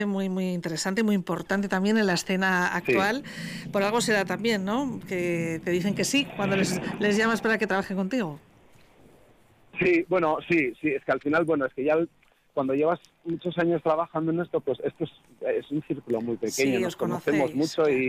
Muy, muy interesante, muy importante también en la escena actual. Sí, Por algo será también, ¿no? Que te dicen que sí cuando les llamas para que trabajen contigo. sí, bueno, sí, sí, es que al final, bueno, es que ya cuando llevas muchos años trabajando en esto, pues esto es un círculo muy pequeño, Sí, nos os conocemos conocéis, mucho claro.